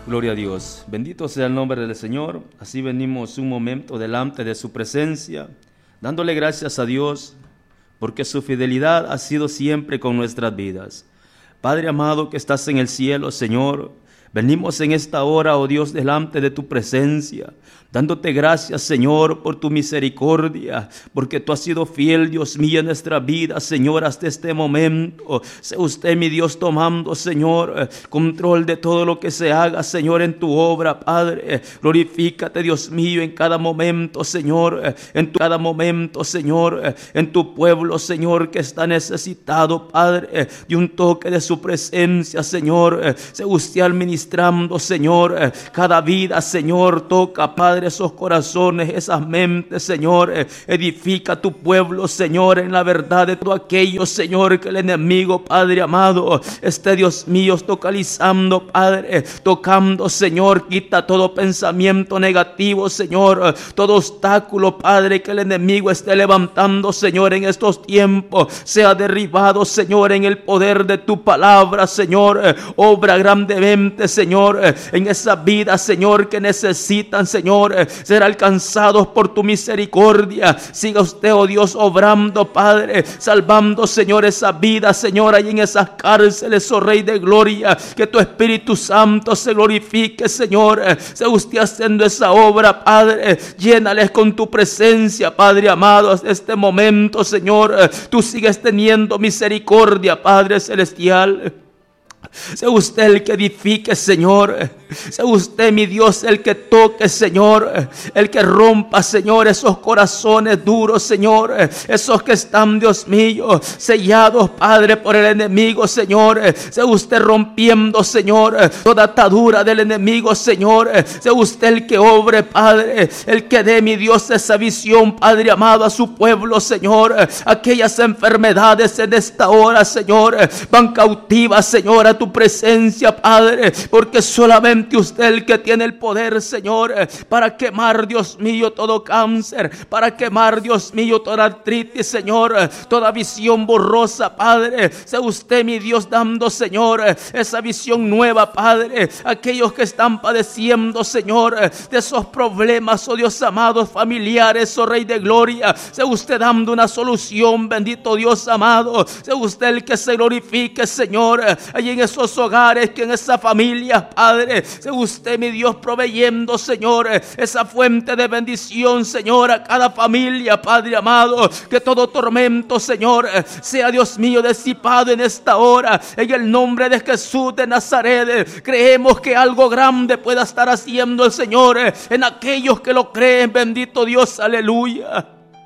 Gloria a Dios. Bendito sea el nombre del Señor. Así venimos un momento delante de su presencia, dándole gracias a Dios, porque su fidelidad ha sido siempre con nuestras vidas. Padre amado que estás en el cielo, Señor, venimos en esta hora, oh Dios, delante de tu presencia, dándote gracias, Señor, por tu misericordia, porque tú has sido fiel, Dios mío, en nuestra vida, Señor, hasta este momento. Sea usted, mi Dios, tomando, Señor, control de todo lo que se haga, Señor, en tu obra, Padre. Glorifícate, Dios mío, en cada momento, Señor, cada momento, Señor, en tu pueblo, Señor, que está necesitado, Padre, de un toque de su presencia, Señor. Sea usted administrando, Señor, cada vida, Señor, toca, Padre, esos corazones, esas mentes, Señor. Edifica tu pueblo, Señor, en la verdad de todo aquello, Señor, que el enemigo, Padre amado, esté, Dios mío, localizando, Padre, tocando, Señor. Quita todo pensamiento negativo, Señor, todo obstáculo, Padre, que el enemigo esté levantando, Señor, en estos tiempos, sea derribado, Señor, en el poder de tu palabra, Señor. Obra grandemente, Señor, en esa vida, Señor, que necesitan, Señor, ser alcanzados por tu misericordia. Siga usted, oh Dios, obrando, Padre, salvando, Señor, esa vida, Señor, ahí en esas cárceles, oh Rey de gloria. Que tu Espíritu Santo se glorifique, Señor. Sea usted haciendo esa obra, Padre. Llénales con tu presencia, Padre amado, hasta este momento, Señor. Tú sigues teniendo misericordia, Padre celestial. Sea usted el que edifique, Señor. Sea usted, mi Dios, el que toque, Señor. El que rompa, Señor, esos corazones duros, Señor. Esos que están, Dios mío, sellados, Padre, por el enemigo, Señor. Sea usted rompiendo, Señor, toda atadura del enemigo, Señor. Sea usted el que obre, Padre. El que dé, mi Dios, esa visión, Padre amado, a su pueblo, Señor. Aquellas enfermedades en esta hora, Señor, van cautivas, Señor, a tu presencia, Padre, porque solamente usted el que tiene el poder, Señor, para quemar, Dios mío, todo cáncer, para quemar, Dios mío, toda artritis, Señor, toda visión borrosa, Padre. Sea usted, mi Dios, dando, Señor, esa visión nueva, Padre, aquellos que están padeciendo, Señor, de esos problemas, oh Dios amado, familiares, oh Rey de gloria. Sea usted dando una solución, bendito Dios amado. Sea usted el que se glorifique, Señor, allí en esos hogares, que en esa familia, Padre. Sea usted, mi Dios, proveyendo, Señor, esa fuente de bendición, Señor, a cada familia, Padre amado. Que todo tormento, Señor, sea, Dios mío, disipado en esta hora, en el nombre de Jesús de Nazaret. Creemos que algo grande pueda estar haciendo el Señor en aquellos que lo creen, bendito Dios, aleluya.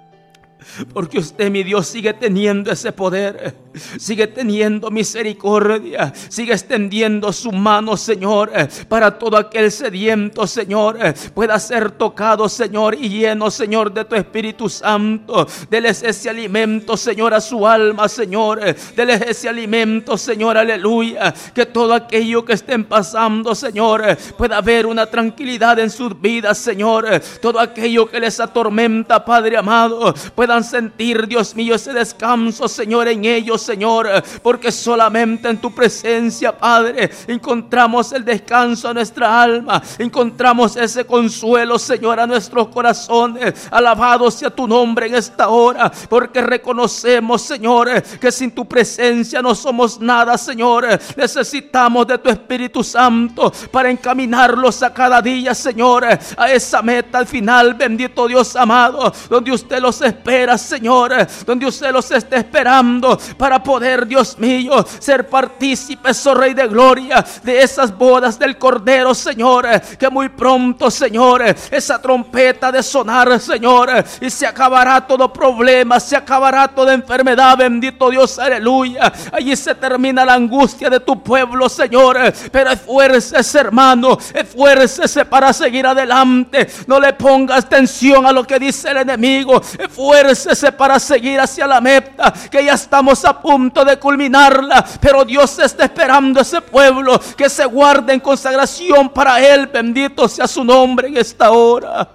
Porque usted, mi Dios, sigue teniendo ese poder, sigue teniendo misericordia, sigue extendiendo su mano, Señor, para todo aquel sediento, Señor, pueda ser tocado, Señor, y lleno, Señor, de tu Espíritu Santo. Deles ese alimento, Señor, a su alma, Señor. Deles ese alimento, Señor, aleluya. Que todo aquello que estén pasando, Señor, pueda haber una tranquilidad en sus vidas, Señor. Todo aquello que les atormenta, Padre amado, puedan sentir, Dios mío, ese descanso, Señor, en ellos, Señor, porque solamente en tu presencia, Padre, encontramos el descanso a nuestra alma, encontramos ese consuelo, Señor, a nuestros corazones. Alabado sea tu nombre en esta hora, porque reconocemos, Señor, que sin tu presencia no somos nada, Señor. Necesitamos de tu Espíritu Santo para encaminarlos a cada día, Señor, a esa meta al final, bendito Dios amado, donde usted los espera, Señor, donde usted los está esperando para poder, Dios mío, ser partícipes, oh Rey de gloria, de esas bodas del Cordero, Señor, que muy pronto, Señor, esa trompeta de sonar, Señor, y se acabará todo problema, se acabará toda enfermedad, bendito Dios, aleluya. Allí se termina la angustia de tu pueblo, Señor, pero esfuércese, hermano, esfuércese para seguir adelante. No le pongas tensión a lo que dice el enemigo, esfuércese para seguir hacia la meta, que ya estamos a punto de culminarla, pero Dios está esperando a ese pueblo que se guarde en consagración para Él. Bendito sea su nombre en esta hora.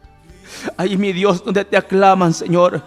Ahí, mi Dios, donde te aclaman, Señor,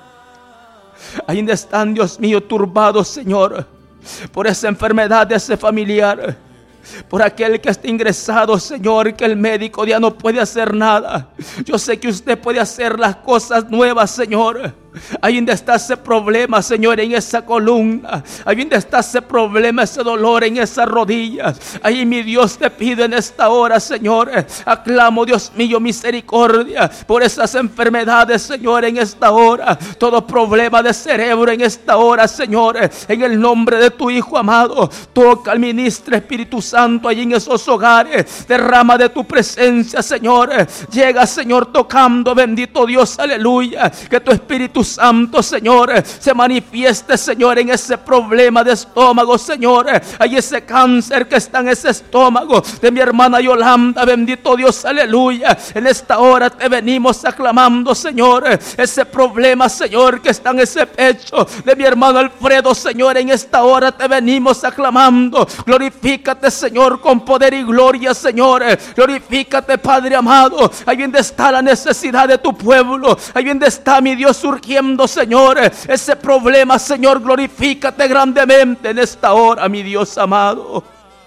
ahí donde están, Dios mío, turbados, Señor, por esa enfermedad de ese familiar. Por aquel que está ingresado, Señor, que el médico ya no puede hacer nada. Yo sé que usted puede hacer las cosas nuevas, Señor. Ahí donde está ese problema, Señor, en esa columna. Ahí donde está ese problema, ese dolor en esas rodillas. Ahí, mi Dios, te pido en esta hora, Señor. Aclamo, Dios mío, misericordia por esas enfermedades, Señor, en esta hora. Todo problema de cerebro en esta hora, Señor. En el nombre de tu Hijo amado, toca al ministro Espíritu Santo allí en esos hogares. Derrama de tu presencia, Señor. Llega, Señor, tocando, bendito Dios, aleluya. Que tu Espíritu Santo, Señor, se manifieste, Señor, en ese problema de estómago, Señor. Hay ese cáncer que está en ese estómago de mi hermana Yolanda, bendito Dios, aleluya. En esta hora te venimos aclamando, Señor, ese problema, Señor, que está en ese pecho de mi hermano Alfredo, Señor. En esta hora te venimos aclamando. Glorifícate, Señor, con poder y gloria, Señor. Glorifícate, Padre amado. Ahí donde está la necesidad de tu pueblo, ahí donde está, mi Dios, surgiendo, Señor, ese problema, Señor. Glorifícate grandemente en esta hora, mi Dios amado.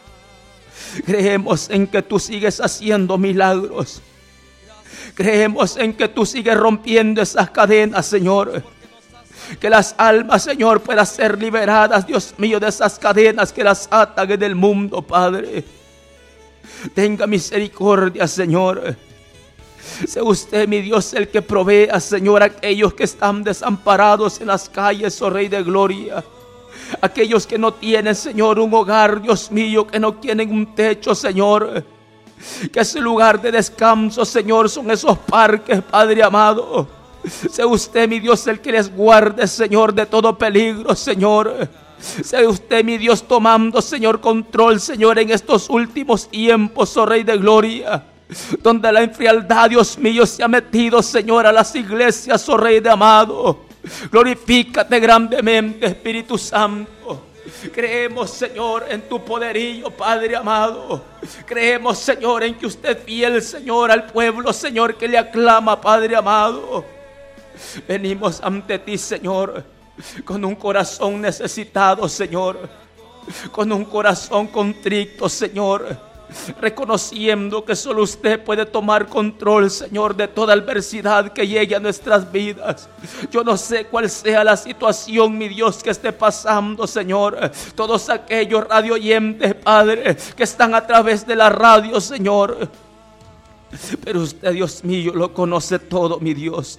Creemos en que tú sigues haciendo milagros. Creemos en que tú sigues rompiendo esas cadenas, Señor. Que las almas, Señor, puedan ser liberadas, Dios mío, de esas cadenas que las atan en el mundo, Padre. Tenga misericordia, Señor. Sea usted, mi Dios, el que provea, Señor, a aquellos que están desamparados en las calles, oh Rey de Gloria. Aquellos que no tienen, Señor, un hogar, Dios mío, que no tienen un techo, Señor. Que ese lugar de descanso, Señor, son esos parques, Padre amado. Sea usted, mi Dios, el que les guarde, Señor, de todo peligro, Señor. Sea usted, mi Dios, tomando, Señor, control, Señor, en estos últimos tiempos, oh Rey de Gloria. Donde la frialdad, Dios mío, se ha metido, Señor, a las iglesias, oh Rey de amado. Glorifícate grandemente, Espíritu Santo. Creemos, Señor, en tu poderío, Padre amado. Creemos, Señor, en que usted es fiel, Señor, al pueblo, Señor, que le aclama, Padre amado. Venimos ante ti, Señor, con un corazón necesitado, Señor. Con un corazón contrito, Señor. Reconociendo que solo usted puede tomar control, Señor, de toda adversidad que llegue a nuestras vidas. Yo no sé cuál sea la situación, mi Dios, que esté pasando, Señor. Todos aquellos radio oyentes, Padre, que están a través de la radio, Señor. Pero usted, Dios mío, lo conoce todo, mi Dios.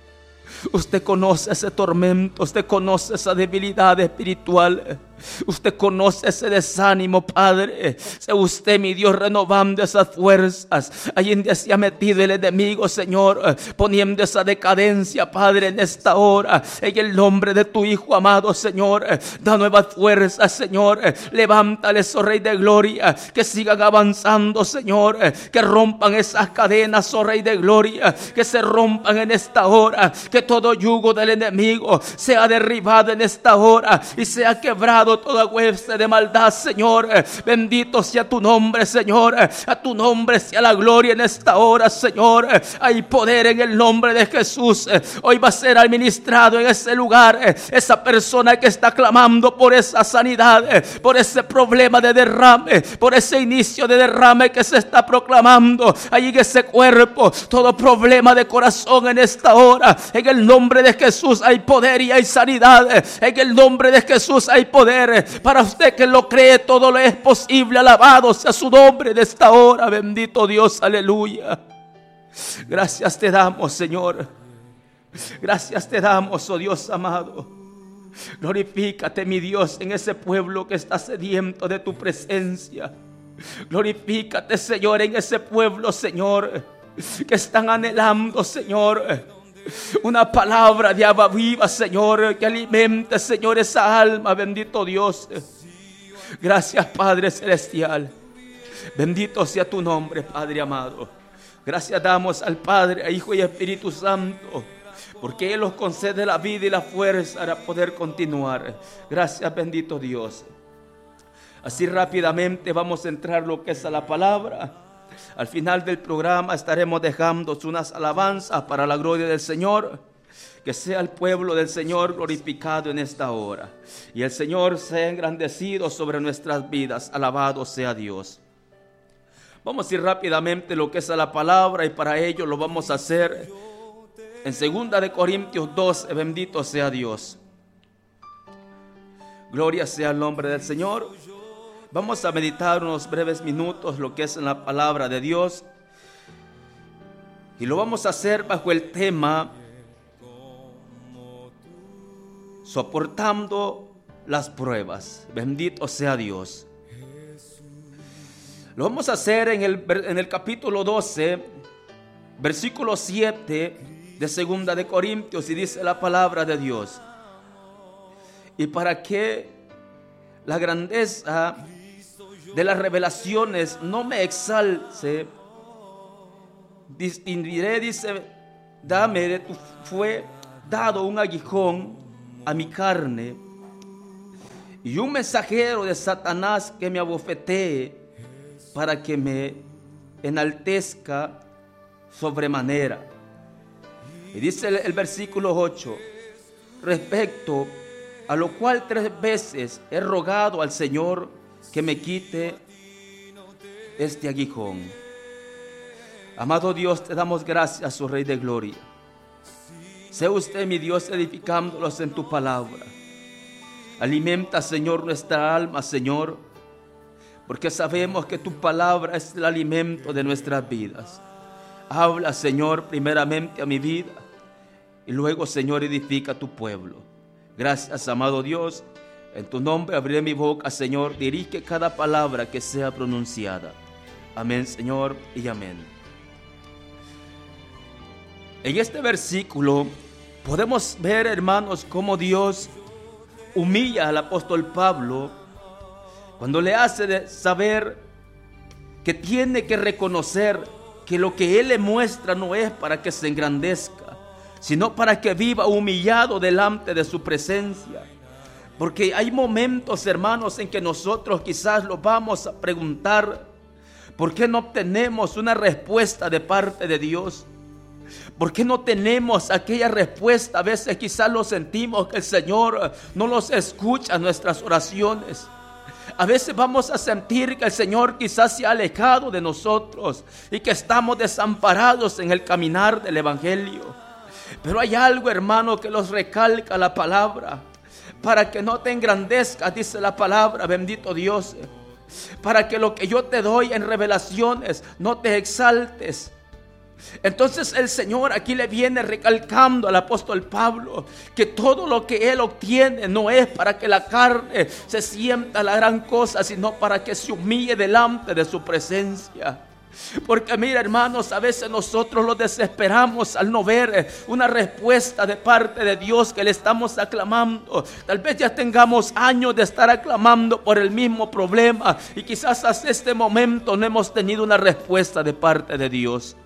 Usted conoce ese tormento, usted conoce esa debilidad espiritual. Usted conoce ese desánimo, Padre. Sea usted, mi Dios, renovando esas fuerzas. Allí donde se ha metido el enemigo, Señor, poniendo esa decadencia, Padre, en esta hora. En el nombre de tu Hijo amado, Señor, da nuevas fuerzas, Señor. Levántales, oh Rey de Gloria. Que sigan avanzando, Señor. Que rompan esas cadenas, oh Rey de Gloria. Que se rompan en esta hora. Que todo yugo del enemigo sea derribado en esta hora y sea quebrado toda hueste de maldad, Señor. Bendito sea tu nombre, Señor. A tu nombre sea la gloria en esta hora, Señor. Hay poder en el nombre de Jesús. Hoy va a ser administrado en ese lugar esa persona que está clamando por esa sanidad, por ese problema de derrame, por ese inicio de derrame que se está proclamando allí en ese cuerpo. Todo problema de corazón en esta hora, en el nombre de Jesús hay poder y hay sanidad. En el nombre de Jesús hay poder. Para usted que lo cree, todo lo es posible. Alabado sea su nombre de esta hora. Bendito Dios, aleluya. Gracias te damos, Señor. Gracias te damos, oh Dios amado. Glorifícate, mi Dios, en ese pueblo que está sediento de tu presencia. Glorifícate, Señor, en ese pueblo, Señor, que están anhelando, Señor, una palabra de agua viva, Señor, que alimente, Señor, esa alma. Bendito Dios. Gracias, Padre Celestial. Bendito sea tu nombre, Padre amado. Gracias damos al Padre, a Hijo y Espíritu Santo, porque Él nos concede la vida y la fuerza para poder continuar. Gracias, bendito Dios. Así rápidamente vamos a entrar lo que es a la palabra. Al final del programa estaremos dejando unas alabanzas para la gloria del Señor. Que sea el pueblo del Señor glorificado en esta hora. Y el Señor sea engrandecido sobre nuestras vidas. Alabado sea Dios. Vamos a ir rápidamente a lo que es a la palabra, y para ello lo vamos a hacer en 2 de Corintios 12. Bendito sea Dios. Gloria sea el nombre del Señor. Vamos a meditar unos breves minutos lo que es en la palabra de Dios. Y lo vamos a hacer bajo el tema soportando las pruebas. Bendito sea Dios. Lo vamos a hacer en el capítulo 12, versículo 7 de 2 de Corintios, y dice la palabra de Dios: y para que la grandeza de las revelaciones no me exalce, distinguiré, dice, fue dado un aguijón a mi carne, y un mensajero de Satanás que me abofetee, para que me enaltezca sobremanera. Y dice el versículo 8: respecto a lo cual 3 veces he rogado al Señor que me quite este aguijón. Amado Dios, te damos gracias, oh Rey de Gloria. Sea usted, mi Dios, edificándolos en tu palabra. Alimenta, Señor, nuestra alma, Señor, porque sabemos que tu palabra es el alimento de nuestras vidas. Habla, Señor, primeramente a mi vida, y luego, Señor, edifica a tu pueblo. Gracias, amado Dios. En tu nombre abriré mi boca, Señor. Dirige cada palabra que sea pronunciada. Amén, Señor, y amén. En este versículo podemos ver, hermanos, cómo Dios humilla al apóstol Pablo cuando le hace saber que tiene que reconocer que lo que él le muestra no es para que se engrandezca, sino para que viva humillado delante de su presencia. Porque hay momentos, hermanos, en que nosotros quizás lo vamos a preguntar: ¿por qué no obtenemos una respuesta de parte de Dios? ¿Por qué no tenemos aquella respuesta? A veces quizás lo sentimos que el Señor no nos escucha nuestras oraciones. A veces vamos a sentir que el Señor quizás se ha alejado de nosotros y que estamos desamparados en el caminar del Evangelio. Pero hay algo, hermano, que los recalca la palabra: para que no te engrandezcas, dice la palabra, bendito Dios, para que lo que yo te doy en revelaciones no te exaltes. Entonces el Señor aquí le viene recalcando al apóstol Pablo que todo lo que él obtiene no es para que la carne se sienta la gran cosa, sino para que se humille delante de su presencia. Porque mira, hermanos, a veces nosotros los desesperamos al no ver una respuesta de parte de Dios que le estamos aclamando. Tal vez ya tengamos años de estar aclamando por el mismo problema y quizás hasta este momento no hemos tenido una respuesta de parte de Dios.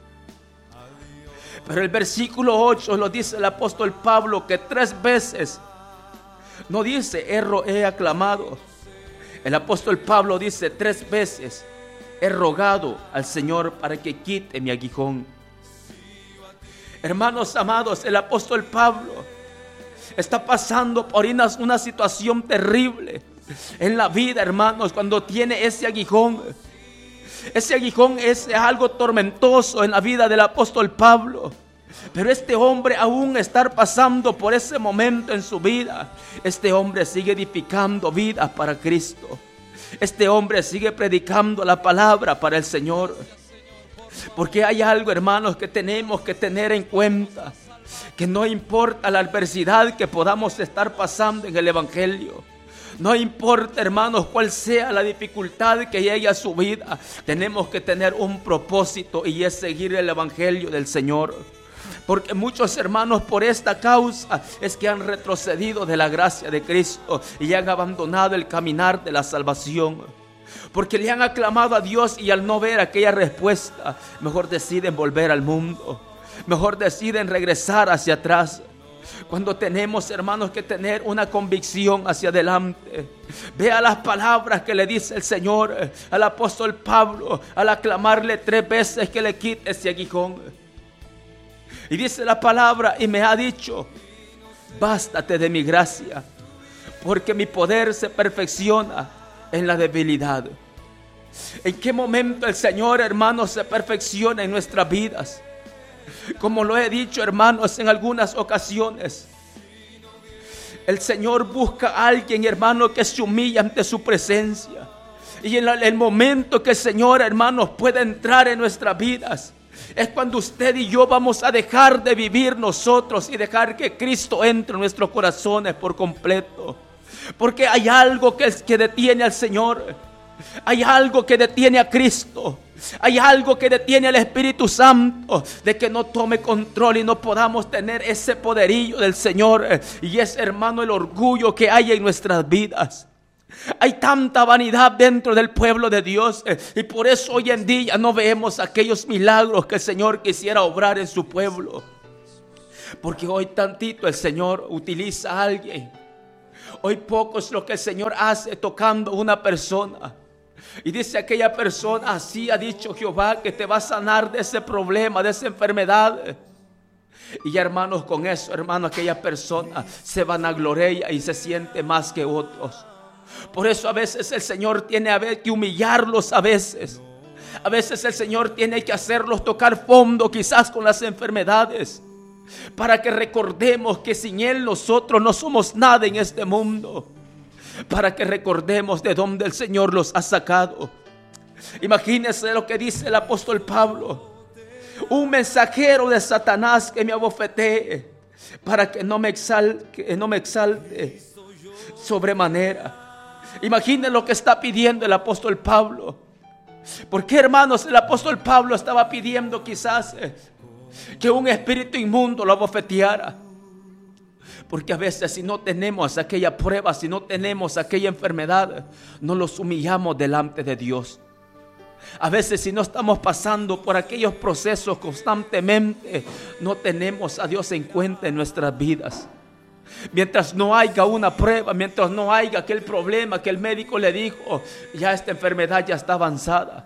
Pero el versículo 8 lo dice el apóstol Pablo, que 3 veces, no dice he aclamado. El apóstol Pablo dice 3 veces he rogado al Señor para que quite mi aguijón. Hermanos amados, el apóstol Pablo está pasando por una situación terrible en la vida, hermanos, cuando tiene ese aguijón. Ese aguijón es algo tormentoso en la vida del apóstol Pablo. Pero este hombre, aún estar pasando por ese momento en su vida, este hombre sigue edificando vidas para Cristo. Este hombre sigue predicando la palabra para el Señor. Porque hay algo, hermanos, que tenemos que tener en cuenta: que no importa la adversidad que podamos estar pasando en el Evangelio, no importa, hermanos, cuál sea la dificultad que llegue a su vida, tenemos que tener un propósito, y es seguir el Evangelio del Señor. Porque muchos hermanos, por esta causa es que han retrocedido de la gracia de Cristo y han abandonado el caminar de la salvación. Porque le han aclamado a Dios y al no ver aquella respuesta, mejor deciden volver al mundo, mejor deciden regresar hacia atrás. Cuando tenemos, hermanos, que tener una convicción hacia adelante. Vea las palabras que le dice el Señor al apóstol Pablo al aclamarle 3 veces que le quite ese aguijón. Y dice la palabra, y me ha dicho: bástate de mi gracia, porque mi poder se perfecciona en la debilidad. ¿En qué momento el Señor, hermanos, se perfecciona en nuestras vidas? Como lo he dicho, hermanos, en algunas ocasiones, el Señor busca a alguien, hermano, que se humilla ante su presencia. Y en el momento que el Señor, hermanos, pueda entrar en nuestras vidas, es cuando usted y yo vamos a dejar de vivir nosotros y dejar que Cristo entre en nuestros corazones por completo. Porque hay algo que detiene al Señor. Hay algo que detiene a Cristo. Hay algo que detiene al Espíritu Santo de que no tome control y no podamos tener ese poderío del Señor. Y es, hermano, el orgullo que hay en nuestras vidas. Hay tanta vanidad dentro del pueblo de Dios, y por eso hoy en día no vemos aquellos milagros que el Señor quisiera obrar en su pueblo. Porque hoy tantito el Señor utiliza a alguien. Hoy poco es lo que el Señor hace tocando a una persona. Y dice aquella persona: así ha dicho Jehová que te va a sanar de ese problema, de esa enfermedad. Y ya, hermanos, con eso, hermano, aquella persona se vanagloria y se siente más que otros. Por eso a veces el Señor tiene que humillarlos a veces. A veces el Señor tiene que hacerlos tocar fondo, quizás con las enfermedades, para que recordemos que sin Él nosotros no somos nada en este mundo. Para que recordemos de dónde el Señor los ha sacado. Imagínense lo que dice el apóstol Pablo: un mensajero de Satanás que me abofetee, para que no me exalte sobremanera. Imaginen lo que está pidiendo el apóstol Pablo. ¿Por qué, hermanos, el apóstol Pablo estaba pidiendo quizás que un espíritu inmundo lo abofeteara? Porque a veces, si no tenemos aquella prueba, si no tenemos aquella enfermedad, no los humillamos delante de Dios. A veces, si no estamos pasando por aquellos procesos constantemente, no tenemos a Dios en cuenta en nuestras vidas. Mientras no haya una prueba, mientras no haya aquel problema que el médico le dijo: ya esta enfermedad ya está avanzada,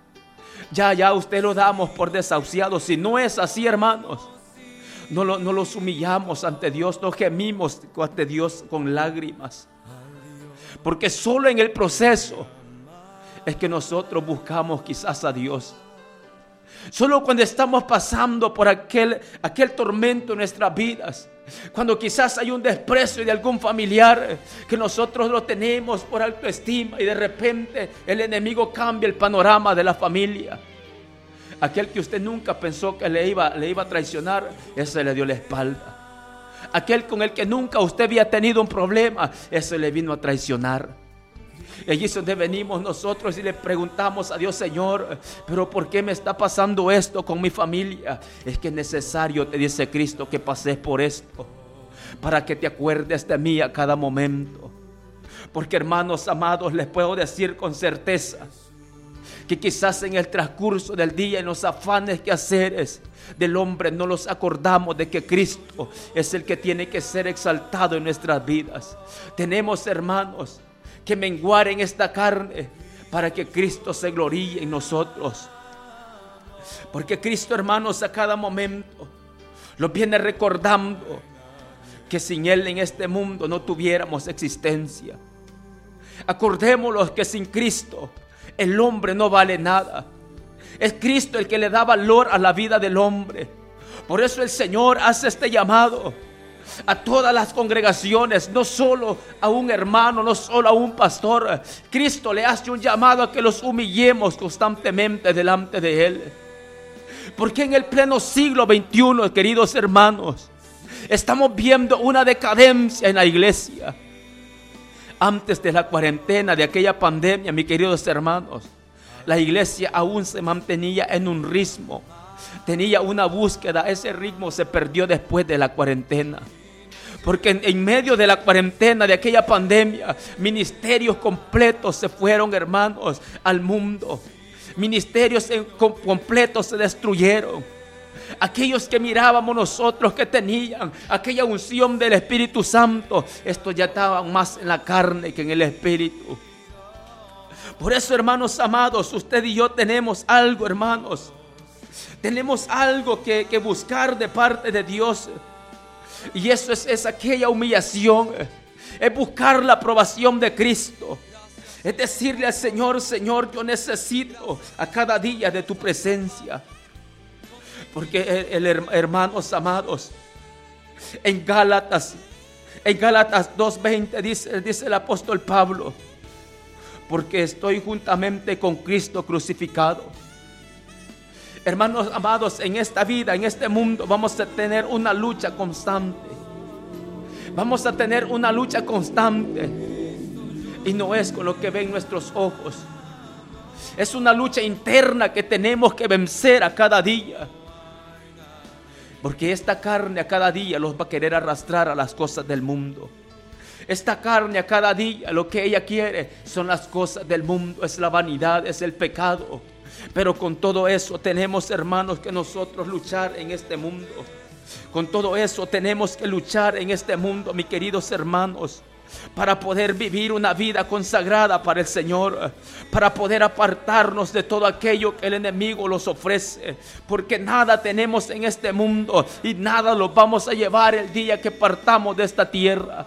ya usted lo damos por desahuciado. Si no es así, hermanos, no los humillamos ante Dios, no gemimos ante Dios con lágrimas. Porque solo en el proceso es que nosotros buscamos quizás a Dios. Solo cuando estamos pasando por aquel tormento en nuestras vidas, cuando quizás hay un desprecio de algún familiar que nosotros lo tenemos por autoestima, y de repente el enemigo cambia el panorama de la familia. Aquel que usted nunca pensó que le iba a traicionar, ese le dio la espalda. Aquel con el que nunca usted había tenido un problema, ese le vino a traicionar. Y allí es donde venimos nosotros y le preguntamos a Dios: Señor, ¿pero por qué me está pasando esto con mi familia? Es que es necesario, te dice Cristo, que pases por esto, para que te acuerdes de mí a cada momento. Porque, hermanos amados, les puedo decir con certeza que quizás en el transcurso del día, en los afanes quehaceres del hombre, no nos acordamos de que Cristo es el que tiene que ser exaltado en nuestras vidas. Tenemos, hermanos, que menguar en esta carne para que Cristo se gloríe en nosotros. Porque Cristo, hermanos, a cada momento nos viene recordando que sin Él en este mundo no tuviéramos existencia. Acordémonos que sin Cristo el hombre no vale nada. Es Cristo el que le da valor a la vida del hombre. Por eso el Señor hace este llamado a todas las congregaciones, no solo a un hermano, no solo a un pastor. Cristo le hace un llamado a que los humillemos constantemente delante de Él. Porque en el pleno siglo XXI, queridos hermanos, estamos viendo una decadencia en la iglesia. Antes de la cuarentena, de aquella pandemia, mis queridos hermanos, la iglesia aún se mantenía en un ritmo, tenía una búsqueda. Ese ritmo se perdió después de la cuarentena. Porque en medio de la cuarentena, de aquella pandemia, ministerios completos se fueron, hermanos, al mundo. Ministerios completos se destruyeron. Aquellos que mirábamos nosotros que tenían aquella unción del Espíritu Santo, estos ya estaban más en la carne que en el Espíritu. Por eso, hermanos amados, usted y yo tenemos algo, hermanos, Tenemos algo que buscar de parte de Dios. Y eso es aquella humillación. Es buscar la aprobación de Cristo. Es decirle al Señor: Señor, yo necesito a cada día de tu presencia. Porque hermanos amados, en Gálatas 2:20 dice el apóstol Pablo: porque estoy juntamente con Cristo crucificado. Hermanos amados, en esta vida, en este mundo, vamos a tener una lucha constante. Vamos a tener una lucha constante. Y no es con lo que ven nuestros ojos. Es una lucha interna que tenemos que vencer a cada día. Porque esta carne a cada día los va a querer arrastrar a las cosas del mundo. Esta carne a cada día lo que ella quiere son las cosas del mundo. Es la vanidad, es el pecado. Pero con todo eso tenemos, hermanos, que nosotros luchar en este mundo. Con todo eso tenemos que luchar en este mundo, mis queridos hermanos, para poder vivir una vida consagrada para el Señor, para poder apartarnos de todo aquello que el enemigo nos ofrece, porque nada tenemos en este mundo y nada lo vamos a llevar el día que partamos de esta tierra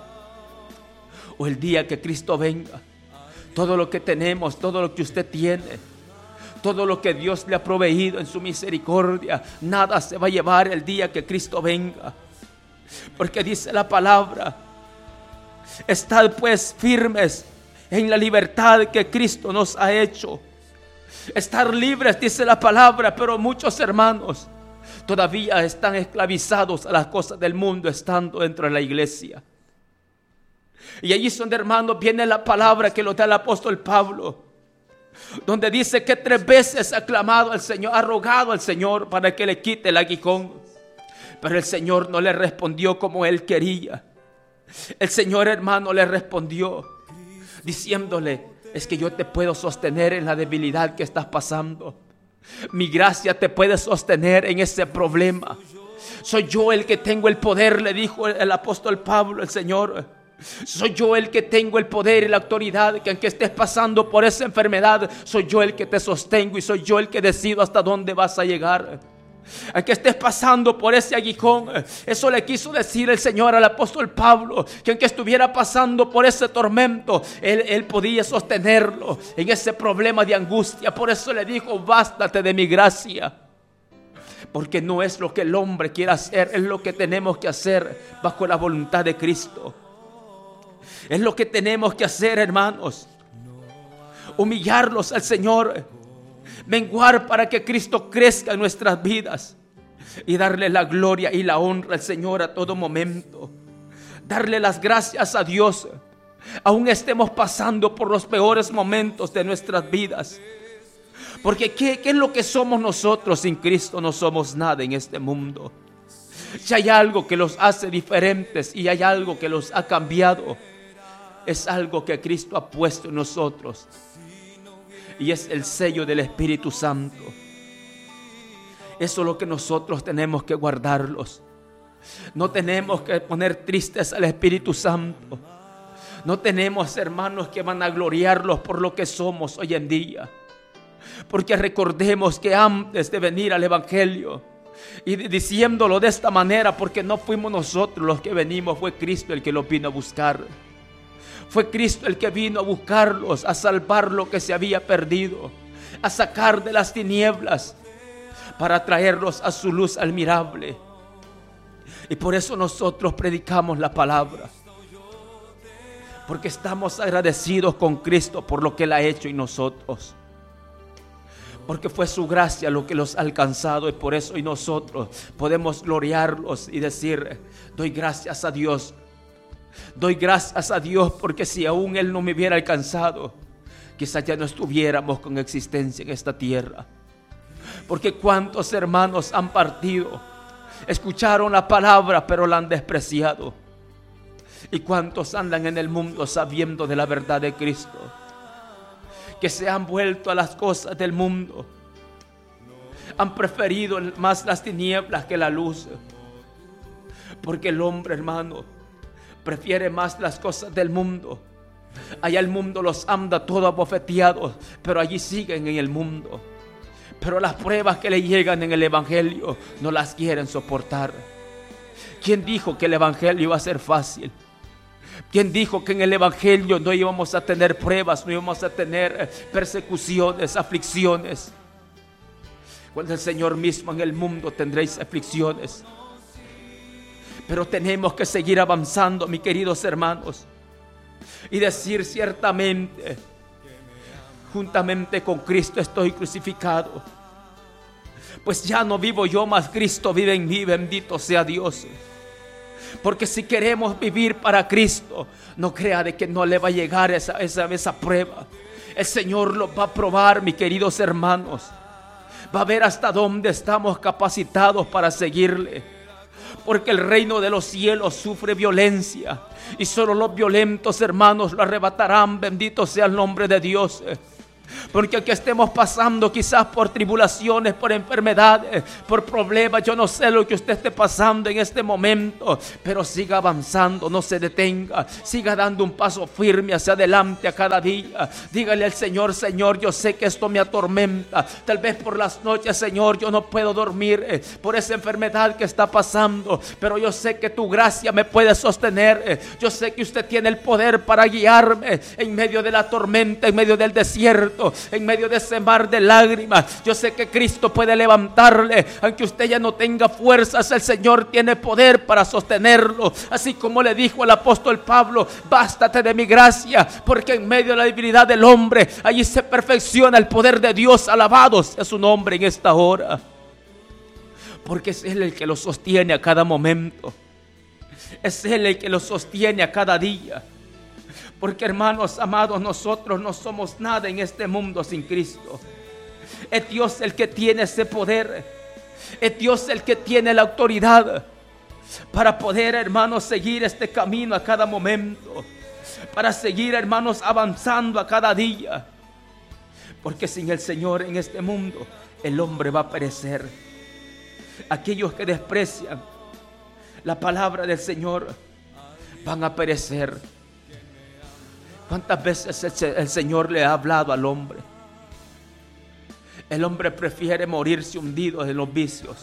o el día que Cristo venga. Todo lo que tenemos, todo lo que usted tiene, todo lo que Dios le ha proveído en su misericordia, nada se va a llevar el día que Cristo venga. Porque dice la palabra: estad pues firmes en la libertad que Cristo nos ha hecho. Estar libres, dice la palabra, pero muchos hermanos todavía están esclavizados a las cosas del mundo estando dentro de la iglesia. Y allí son, hermanos, viene la palabra que lo da el apóstol Pablo, donde dice que 3 veces ha clamado al Señor, ha rogado al Señor para que le quite el aguijón, pero el Señor no le respondió como él quería. El Señor, hermano, le respondió diciéndole: es que yo te puedo sostener en la debilidad que estás pasando. Mi gracia te puede sostener en ese problema. Soy yo el que tengo el poder, le dijo el apóstol Pablo, el Señor. Soy yo el que tengo el poder y la autoridad, que aunque estés pasando por esa enfermedad, soy yo el que te sostengo y soy yo el que decido hasta dónde vas a llegar. Aunque estés pasando por ese aguijón, eso le quiso decir el Señor al apóstol Pablo, que aunque estuviera pasando por ese tormento, él podía sostenerlo en ese problema de angustia. Por eso le dijo: bástate de mi gracia. Porque no es lo que el hombre quiere hacer, es lo que tenemos que hacer bajo la voluntad de Cristo. Es lo que tenemos que hacer, hermanos: humillarlos al Señor, menguar para que Cristo crezca en nuestras vidas y darle la gloria y la honra al Señor a todo momento. Darle las gracias a Dios, aún estemos pasando por los peores momentos de nuestras vidas. Porque ¿qué es lo que somos nosotros sin Cristo? No somos nada en este mundo. Si hay algo que los hace diferentes y hay algo que los ha cambiado, es algo que Cristo ha puesto en nosotros, y es el sello del Espíritu Santo. Eso es lo que nosotros tenemos que guardarlos. No tenemos que poner tristes al Espíritu Santo. No tenemos, hermanos, que vanagloriarlos por lo que somos hoy en día. Porque recordemos que antes de venir al Evangelio, y diciéndolo de esta manera, porque no fuimos nosotros los que venimos, fue Cristo el que los vino a buscar. Fue Cristo el que vino a buscarlos, a salvar lo que se había perdido, a sacar de las tinieblas para traerlos a su luz admirable. Y por eso nosotros predicamos la palabra, porque estamos agradecidos con Cristo por lo que Él ha hecho en nosotros, porque fue su gracia lo que los ha alcanzado, y por eso hoy nosotros podemos gloriarlos y decir: doy gracias a Dios. Doy gracias a Dios, porque si aún Él no me hubiera alcanzado, quizás ya no estuviéramos con existencia en esta tierra. Porque cuántos hermanos han partido, escucharon la palabra pero la han despreciado. Y cuántos andan en el mundo sabiendo de la verdad de Cristo, que se han vuelto a las cosas del mundo. Han preferido más las tinieblas que la luz. Porque el hombre, hermano, prefiere más las cosas del mundo. Allá el mundo los anda todo abofeteados, pero allí siguen en el mundo. pero las pruebas que le llegan en el evangelio no las quieren soportar. ¿Quién dijo que el evangelio iba a ser fácil? ¿Quién dijo que en el evangelio no íbamos a tener pruebas, no íbamos a tener persecuciones, aflicciones? Cuando el Señor mismo: en el mundo tendréis aflicciones. Pero tenemos que seguir avanzando, mis queridos hermanos, y decir ciertamente: juntamente con Cristo estoy crucificado, pues ya no vivo yo, mas Cristo vive en mí. Bendito sea Dios. Porque si queremos vivir para Cristo, no crea de que no le va a llegar esa prueba. El Señor lo va a probar, mis queridos hermanos. Va a ver hasta dónde estamos capacitados para seguirle. Porque el reino de los cielos sufre violencia, y solo los violentos, hermanos, lo arrebatarán. Bendito sea el nombre de Dios. Porque aunque estemos pasando quizás por tribulaciones, por enfermedades, por problemas, yo no sé lo que usted esté pasando en este momento, pero siga avanzando, no se detenga, siga dando un paso firme hacia adelante a cada día. Dígale al Señor: Señor, yo sé que esto me atormenta, tal vez por las noches, Señor, yo no puedo dormir por esa enfermedad que está pasando, pero yo sé que tu gracia me puede sostener. Yo sé que usted tiene el poder para guiarme en medio de la tormenta, en medio del desierto, en medio de ese mar de lágrimas. Yo sé que Cristo puede levantarle, aunque usted ya no tenga fuerzas. El Señor tiene poder para sostenerlo, así como le dijo al apóstol Pablo: bástate de mi gracia, porque en medio de la debilidad del hombre, allí se perfecciona el poder de Dios. Alabado sea su nombre en esta hora, porque es Él el que lo sostiene a cada momento, es Él el que lo sostiene a cada día. Porque, hermanos amados, nosotros no somos nada en este mundo sin Cristo. Es Dios el que tiene ese poder, es Dios el que tiene la autoridad para poder, hermanos, seguir este camino a cada momento, para seguir, hermanos, avanzando a cada día. Porque sin el Señor en este mundo, el hombre va a perecer. Aquellos que desprecian la palabra del Señor van a perecer. ¿Cuántas veces el Señor le ha hablado al hombre? El hombre prefiere morirse hundido en los vicios,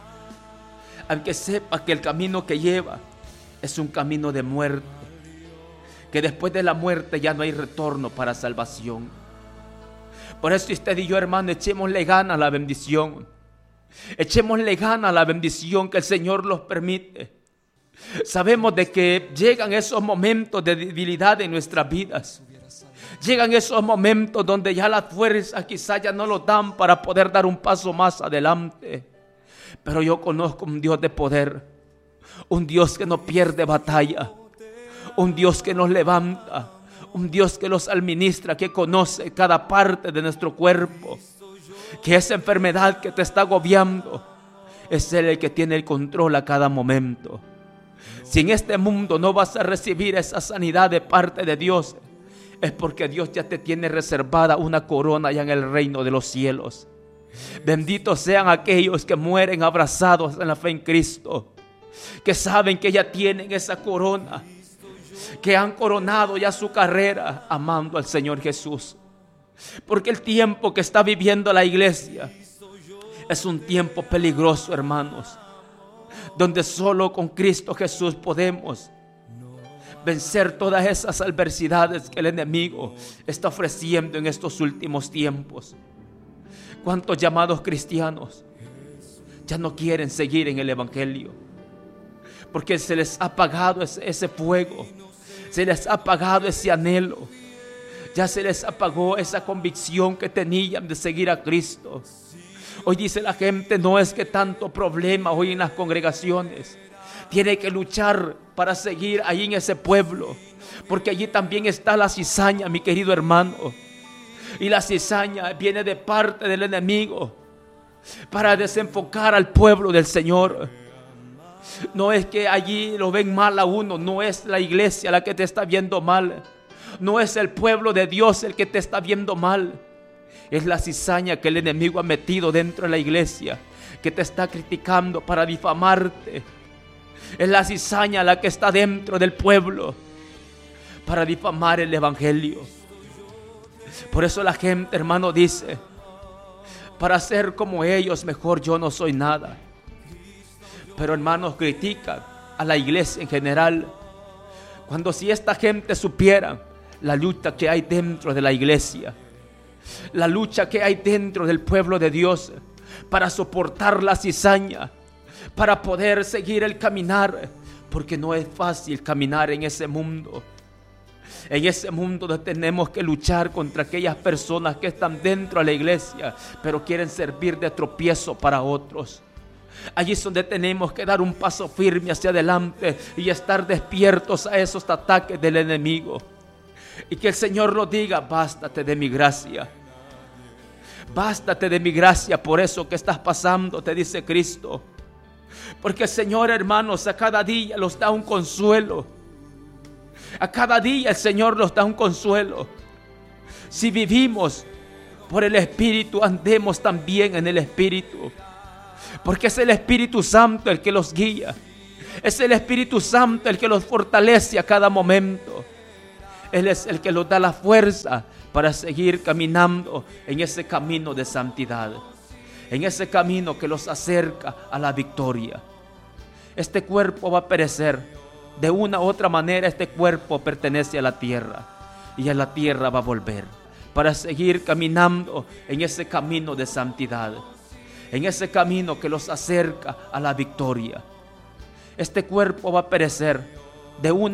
aunque sepa que el camino que lleva es un camino de muerte, que después de la muerte ya no hay retorno para salvación. Por eso usted y yo, hermano, echémosle ganas a la bendición. Echémosle ganas a la bendición que el Señor nos permite. Sabemos de que llegan esos momentos de debilidad en nuestras vidas. Llegan esos momentos donde ya las fuerzas quizás ya no lo dan para poder dar un paso más adelante. Pero yo conozco un Dios de poder, un Dios que no pierde batalla, un Dios que nos levanta, un Dios que los administra, que conoce cada parte de nuestro cuerpo. Que esa enfermedad que te está agobiando, es Él el que tiene el control a cada momento. Si en este mundo no vas a recibir esa sanidad de parte de Dios, es porque Dios ya te tiene reservada una corona ya en el reino de los cielos. Benditos sean aquellos que mueren abrazados en la fe en Cristo, que saben que ya tienen esa corona, que han coronado ya su carrera amando al Señor Jesús. Porque el tiempo que está viviendo la iglesia es un tiempo peligroso, hermanos, donde solo con Cristo Jesús podemos vencer todas esas adversidades que el enemigo está ofreciendo en estos últimos tiempos. ¿Cuántos llamados cristianos ya no quieren seguir en el evangelio? Porque se les ha apagado ese fuego, se les ha apagado ese anhelo, ya se les apagó esa convicción que tenían de seguir a Cristo. Hoy dice la gente: no es que tanto problema hoy en las congregaciones, tiene que luchar para seguir ahí en ese pueblo, porque allí también está la cizaña, mi querido hermano. Y la cizaña viene de parte del enemigo para desenfocar al pueblo del Señor. No es que allí lo ven mal a uno, no es la iglesia la que te está viendo mal, no es el pueblo de Dios el que te está viendo mal. Es la cizaña que el enemigo ha metido dentro de la iglesia, que te está criticando para difamarte. Es la cizaña la que está dentro del pueblo para difamar el evangelio. Por eso la gente, hermano, dice: para ser como ellos, mejor yo no soy nada. Pero hermanos, critican a la iglesia en general, cuando si esta gente supiera la lucha que hay dentro de la iglesia, la lucha que hay dentro del pueblo de Dios para soportar la cizaña, para poder seguir el caminar, porque no es fácil caminar en ese mundo donde tenemos que luchar contra aquellas personas que están dentro de la iglesia, pero quieren servir de tropiezo para otros. Allí es donde tenemos que dar un paso firme hacia adelante y estar despiertos a esos ataques del enemigo. Y que el Señor nos diga: bástate de mi gracia. Bástate de mi gracia por eso que estás pasando, te dice Cristo. Porque el Señor, hermanos, a cada día nos da un consuelo. A cada día el Señor nos da un consuelo. Si vivimos por el Espíritu, andemos también en el Espíritu. Porque es el Espíritu Santo el que los guía. Es el Espíritu Santo el que los fortalece a cada momento. Él es el que nos da la fuerza para seguir caminando en ese camino de santidad, en ese camino que los acerca a la victoria. Este cuerpo va a perecer. De una u otra manera este cuerpo pertenece a la tierra, y a la tierra va a volver para seguir caminando en ese camino de santidad, en ese camino que los acerca a la victoria. Este cuerpo va a perecer. De una